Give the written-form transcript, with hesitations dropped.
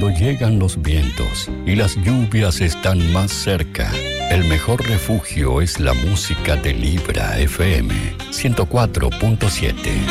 cuando llegan los vientos y las lluvias están más cerca, el mejor refugio es la música de Libra FM 104.7.